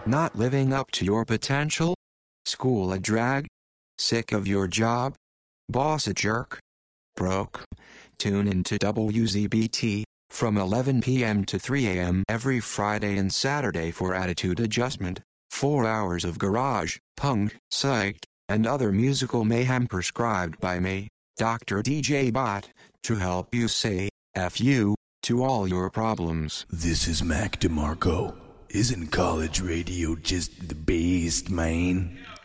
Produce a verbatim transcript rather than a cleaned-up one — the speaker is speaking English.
Not living up to your potential? School a drag? Sick of your job? Boss a jerk? Broke? Tune into W Z B T from eleven p m to three a m every Friday and Saturday for Attitude Adjustment. Four hours of garage, punk, psych, and other musical mayhem prescribed by me, Doctor D J Bot, to help you say F you to all your problems. This is Mac DeMarco. Isn't college radio just the best, man?